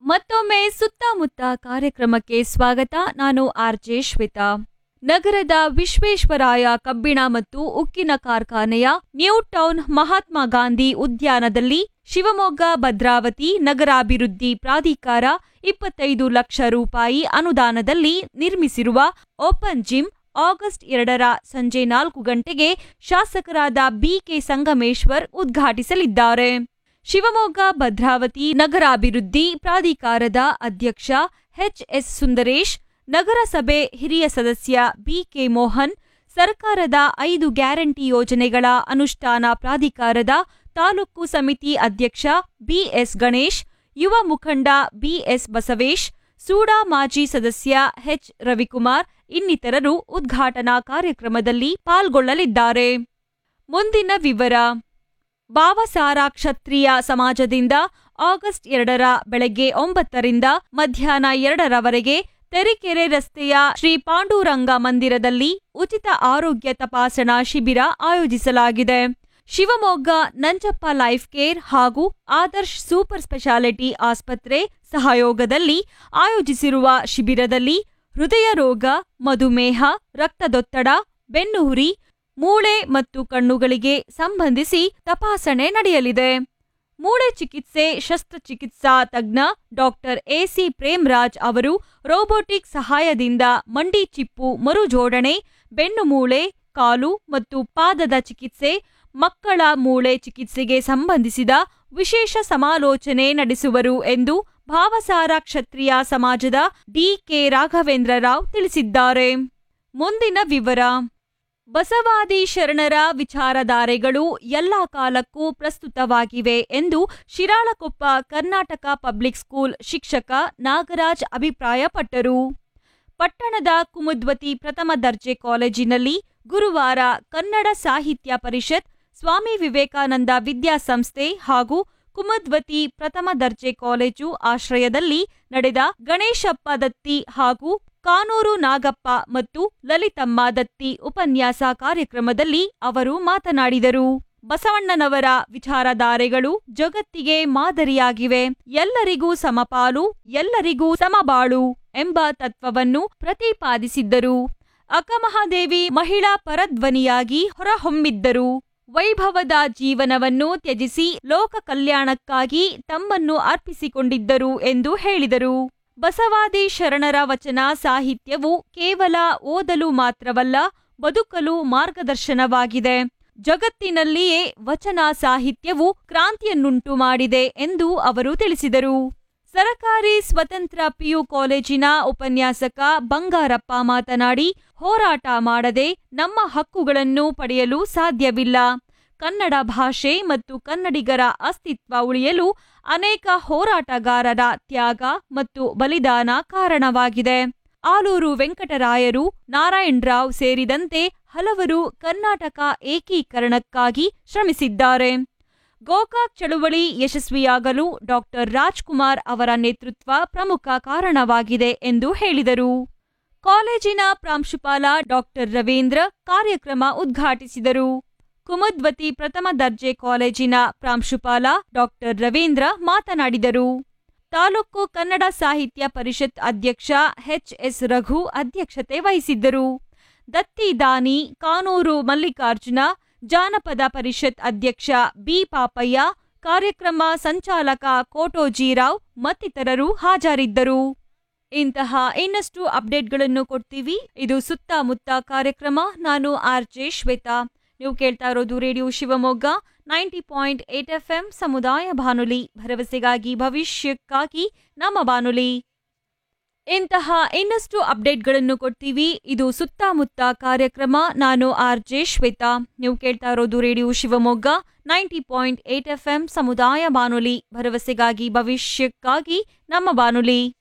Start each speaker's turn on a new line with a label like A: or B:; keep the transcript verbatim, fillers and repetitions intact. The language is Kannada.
A: ಮತ್ತೊಮ್ಮೆ ಸುತ್ತಮುತ್ತ ಕಾರ್ಯಕ್ರಮಕ್ಕೆ ಸ್ವಾಗತ. ನಾನು ಆರ್ಜೆ ಶ್ವೇತಾ. ನಗರದ ವಿಶ್ವೇಶ್ವರಾಯ ಕಬ್ಬಿಣ ಮತ್ತು ಉಕ್ಕಿನ ಕಾರ್ಖಾನೆಯ ನ್ಯೂ ಟೌನ್ ಮಹಾತ್ಮ ಗಾಂಧಿ ಉದ್ಯಾನದಲ್ಲಿ ಶಿವಮೊಗ್ಗ ಭದ್ರಾವತಿ ನಗರಾಭಿವೃದ್ಧಿ ಪ್ರಾಧಿಕಾರ ಇಪ್ಪತ್ತೈದು ಲಕ್ಷ ರೂಪಾಯಿ ಅನುದಾನದಲ್ಲಿ ನಿರ್ಮಿಸಿರುವ ಓಪನ್ ಜಿಮ್ ಆಗಸ್ಟ್ ಎರಡರ ಸಂಜೆ ನಾಲ್ಕು ಗಂಟೆಗೆ ಶಾಸಕರಾದ ಬಿಕೆ ಸಂಗಮೇಶ್ವರ್ ಉದ್ಘಾಟಿಸಲಿದ್ದಾರೆ. ಶಿವಮೊಗ್ಗ ಭದ್ರಾವತಿ ನಗರಾಭಿವೃದ್ಧಿ ಪ್ರಾಧಿಕಾರದ ಅಧ್ಯಕ್ಷ ಎಚ್ ಎಸ್ ಸುಂದರೇಶ್, ನಗರಸಭೆ ಹಿರಿಯ ಸದಸ್ಯ ಬಿಕೆ ಮೋಹನ್, ಸರ್ಕಾರದ ಐದು ಗ್ಯಾರಂಟಿ ಯೋಜನೆಗಳ ಅನುಷ್ಠಾನ ಪ್ರಾಧಿಕಾರದ ತಾಲೂಕು ಸಮಿತಿ ಅಧ್ಯಕ್ಷ ಬಿಎಸ್ ಗಣೇಶ್, ಯುವ ಮುಖಂಡ ಬಿಎಸ್ ಬಸವೇಶ್, ಸೂಡಾ ಮಾಜಿ ಸದಸ್ಯ ಎಚ್ ರವಿಕುಮಾರ್ ಇನ್ನಿತರರು ಉದ್ಘಾಟನಾ ಕಾರ್ಯಕ್ರಮದಲ್ಲಿ ಪಾಲ್ಗೊಳ್ಳಲಿದ್ದಾರೆ. ಮುಂದಿನ ವಿವರ. ಭಾವಸಾರ ಕ್ಷತ್ರಿಯ ಸಮಾಜದಿಂದ ಆಗಸ್ಟ್ ಎರಡರ ಬೆಳಗ್ಗೆ ಒಂಬತ್ತರಿಂದ ಮಧ್ಯಾಹ್ನ ಎರಡರವರೆಗೆ ತರೀಕೆರೆ ರಸ್ತೆಯ ಶ್ರೀ ಪಾಂಡುರಂಗ ಮಂದಿರದಲ್ಲಿ ಉಚಿತ ಆರೋಗ್ಯ ತಪಾಸಣಾ ಶಿಬಿರ ಆಯೋಜಿಸಲಾಗಿದೆ. ಶಿವಮೊಗ್ಗ ನಂಜಪ್ಪ ಲೈಫ್ ಕೇರ್ ಹಾಗೂ ಆದರ್ಶ್ ಸೂಪರ್ ಸ್ಪೆಷಾಲಿಟಿ ಆಸ್ಪತ್ರೆ ಸಹಯೋಗದಲ್ಲಿ ಆಯೋಜಿಸಿರುವ ಶಿಬಿರದಲ್ಲಿ ಹೃದಯ ರೋಗ, ಮಧುಮೇಹ, ರಕ್ತದೊತ್ತಡ, ಬೆನ್ನುಹುರಿ, ಮೂಳೆ ಮತ್ತು ಕಣ್ಣುಗಳಿಗೆ ಸಂಬಂಧಿಸಿ ತಪಾಸಣೆ ನಡೆಯಲಿದೆ. ಮೂಳೆ ಚಿಕಿತ್ಸೆ ಶಸ್ತ್ರಚಿಕಿತ್ಸಾ ತಜ್ಞ ಡಾಕ್ಟರ್ ಎಸಿ ಪ್ರೇಮ್ರಾಜ್ ಅವರು ರೋಬೋಟಿಕ್ ಸಹಾಯದಿಂದ ಮಂಡಿ ಚಿಪ್ಪು ಮರುಜೋಡಣೆ, ಬೆನ್ನು ಮೂಳೆ, ಕಾಲು ಮತ್ತು ಪಾದದ ಚಿಕಿತ್ಸೆ, ಮಕ್ಕಳ ಮೂಳೆ ಚಿಕಿತ್ಸೆಗೆ ಸಂಬಂಧಿಸಿದ ವಿಶೇಷ ಸಮಾಲೋಚನೆ ನಡೆಸುವರು ಎಂದು ಭಾವಸಾರ ಕ್ಷತ್ರಿಯ ಸಮಾಜದ ಡಿಕೆ ರಾಘವೇಂದ್ರ ರಾವ್ ತಿಳಿಸಿದ್ದಾರೆ. ಮುಂದಿನ ವಿವರ. ಬಸವಾದಿ ಶರಣರ ವಿಚಾರಧಾರೆಗಳು ಎಲ್ಲಾ ಕಾಲಕ್ಕೂ ಪ್ರಸ್ತುತವಾಗಿವೆ ಎಂದು ಶಿರಾಳಕೊಪ್ಪ ಕರ್ನಾಟಕ ಪಬ್ಲಿಕ್ ಸ್ಕೂಲ್ ಶಿಕ್ಷಕ ನಾಗರಾಜ್ ಅಭಿಪ್ರಾಯಪಟ್ಟರು. ಪಟ್ಟಣದ ಕುಮುದ್ವತಿ ಪ್ರಥಮ ದರ್ಜೆ ಕಾಲೇಜಿನಲ್ಲಿ ಗುರುವಾರ ಕನ್ನಡ ಸಾಹಿತ್ಯ ಪರಿಷತ್, ಸ್ವಾಮಿ ವಿವೇಕಾನಂದ ವಿದ್ಯಾಸಂಸ್ಥೆ ಹಾಗೂ ಕುಮುದ್ವತಿ ಪ್ರಥಮ ದರ್ಜೆ ಕಾಲೇಜು ಆಶ್ರಯದಲ್ಲಿ ನಡೆದ ಗಣೇಶಪ್ಪ ದತ್ತಿ ಹಾಗೂ ಕಾನೂರು ನಾಗಪ್ಪ ಮತ್ತು ಲಲಿತಮ್ಮ ದತ್ತಿ ಉಪನ್ಯಾಸ ಕಾರ್ಯಕ್ರಮದಲ್ಲಿ ಅವರು ಮಾತನಾಡಿದರು. ಬಸವಣ್ಣನವರ ವಿಚಾರಧಾರೆಗಳು ಜಗತ್ತಿಗೆ ಮಾದರಿಯಾಗಿವೆ. ಎಲ್ಲರಿಗೂ ಸಮಪಾಲು, ಎಲ್ಲರಿಗೂ ಸಮಬಾಳು ಎಂಬ ತತ್ವವನ್ನು ಪ್ರತಿಪಾದಿಸಿದ್ದರು. ಅಕ್ಕಮಹಾದೇವಿ ಮಹಿಳಾ ಪರಧ್ವನಿಯಾಗಿ ಹೊರಹೊಮ್ಮಿದ್ದರು. ವೈಭವದ ಜೀವನವನ್ನು ತ್ಯಜಿಸಿ ಲೋಕ ಕಲ್ಯಾಣಕ್ಕಾಗಿ ತಮ್ಮನ್ನು ಅರ್ಪಿಸಿಕೊಂಡಿದ್ದರು ಎಂದು ಹೇಳಿದರು. ಬಸವಾದಿ ಶರಣರ ವಚನ ಸಾಹಿತ್ಯವು ಕೇವಲ ಓದಲು ಮಾತ್ರವಲ್ಲ, ಬದುಕಲು ಮಾರ್ಗದರ್ಶನವಾಗಿದೆ. ಜಗತ್ತಿನಲ್ಲಿಯೇ ವಚನ ಸಾಹಿತ್ಯವು ಕ್ರಾಂತಿಯನ್ನುಂಟು ಮಾಡಿದೆ ಎಂದು ಅವರು ತಿಳಿಸಿದರು. ಸರಕಾರಿ ಸ್ವತಂತ್ರ ಪಿಯು ಕಾಲೇಜಿನ ಉಪನ್ಯಾಸಕ ಬಂಗಾರಪ್ಪ ಮಾತನಾಡಿ, ಹೋರಾಟ ಮಾಡದೆ ನಮ್ಮ ಹಕ್ಕುಗಳನ್ನು ಪಡೆಯಲು ಸಾಧ್ಯವಿಲ್ಲ. ಕನ್ನಡ ಭಾಷೆ ಮತ್ತು ಕನ್ನಡಿಗರ ಅಸ್ತಿತ್ವ ಉಳಿಯಲು ಅನೇಕ ಹೋರಾಟಗಾರರ ತ್ಯಾಗ ಮತ್ತು ಬಲಿದಾನ ಕಾರಣವಾಗಿದೆ. ಆಲೂರು ವೆಂಕಟರಾಯರು, ನಾರಾಯಣರಾವ್ ಸೇರಿದಂತೆ ಹಲವರು ಕರ್ನಾಟಕ ಏಕೀಕರಣಕ್ಕಾಗಿ ಶ್ರಮಿಸಿದ್ದಾರೆ. ಗೋಕಾಕ್ ಚಳುವಳಿ ಯಶಸ್ವಿಯಾಗಲು ಡಾಕ್ಟರ್ ರಾಜ್ಕುಮಾರ್ ಅವರ ನೇತೃತ್ವ ಪ್ರಮುಖ ಕಾರಣವಾಗಿದೆ ಎಂದು ಹೇಳಿದರು. ಕಾಲೇಜಿನ ಪ್ರಾಂಶುಪಾಲ ಡಾಕ್ಟರ್ ರವೀಂದ್ರ ಕಾರ್ಯಕ್ರಮ ಉದ್ಘಾಟಿಸಿದರು. ಕುಮುದ್ವತಿ ಪ್ರಥಮ ದರ್ಜೆ ಕಾಲೇಜಿನ ಪ್ರಾಂಶುಪಾಲ ಡಾಕ್ಟರ್ ರವೀಂದ್ರ ಮಾತನಾಡಿದರು. ತಾಲೂಕು ಕನ್ನಡ ಸಾಹಿತ್ಯ ಪರಿಷತ್ ಅಧ್ಯಕ್ಷ ಎಚ್ ಎಸ್ ರಘು ಅಧ್ಯಕ್ಷತೆ ವಹಿಸಿದ್ದರು. ದತ್ತಿ ದಾನಿ, ಕಾನೂರು ಮಲ್ಲಿಕಾರ್ಜುನ, ಜಾನಪದ ಪರಿಷತ್ ಅಧ್ಯಕ್ಷ ಬಿ ಪಾಪಯ್ಯ, ಕಾರ್ಯಕ್ರಮ ಸಂಚಾಲಕ ಕೋಟೋಜಿರಾವ್ ಮತ್ತಿತರರು ಹಾಜರಿದ್ದರು. ಇಂತಹ ಇನ್ನಷ್ಟು ಅಪ್ಡೇಟ್ಗಳನ್ನು ಕೊಡ್ತೀವಿ. ಇದು ಸುತ್ತಮುತ್ತ ಕಾರ್ಯಕ್ರಮ. ನಾನು ಆರ್ಜೆ ಶ್ವೇತಾ. ನೀವು ಕೇಳ್ತಾ ಇರೋದು radio Shivamogga ninety point eight F M ಸಮುದಾಯ ಬಾನುಲಿ, ಭರವಸೆಗಾಗಿ ಭವಿಷ್ಯಕ್ಕಾಗಿ ನಮ್ಮ ಬಾನುಲಿ. ಇಂತಹ ಇನ್ನಷ್ಟು ಅಪ್ಡೇಟ್ಗಳನ್ನು ಕೊಡ್ತೀವಿ. ಇದು ಸುತ್ತಮುತ್ತ ಕಾರ್ಯಕ್ರಮ. ನಾನು ಆರ್ಜೆ ಶ್ವೇತಾ. ನೀವು ಕೇಳ್ತಾ ಇರೋದು radio Shivamogga ninety point eight F M ಸಮುದಾಯ ಬಾನುಲಿ, ಭರವಸೆಗಾಗಿ ಭವಿಷ್ಯಕ್ಕಾಗಿ ನಮ್ಮ ಬಾನುಲಿ.